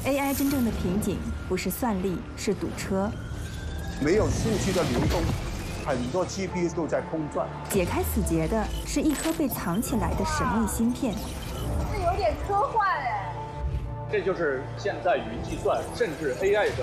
AI 真正的瓶颈不是算力，是堵车。 没有数据的流动，很多 GPU 都在空转。 解开死结的是一颗被藏起来的神秘芯片。 这有点科幻哎。 这就是现在云计算甚至 AI 的